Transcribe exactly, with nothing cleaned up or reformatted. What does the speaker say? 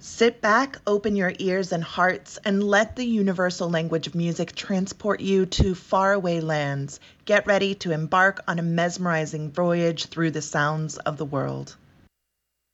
Sit back, open your ears and hearts, and let the universal language of music transport you to faraway lands. Get ready to embark on a mesmerizing voyage through the sounds of the world.